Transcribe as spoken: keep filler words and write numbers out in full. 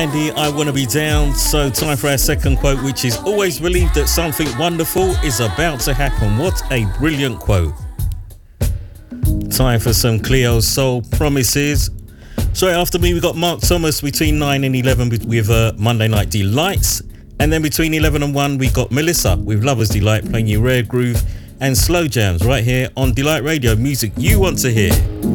Andy, I want to be down. So time for our second quote, which is always believe that something wonderful is about to happen. What a brilliant quote. Time for some Cleo Soul Promises. Straight after me, we got Mark Thomas between nine and eleven with, with uh, Monday Night Delights. And then between eleven and one, we got Melissa with Lover's Delight playing you rare groove and slow jams right here on Delight Radio. Music you want to hear.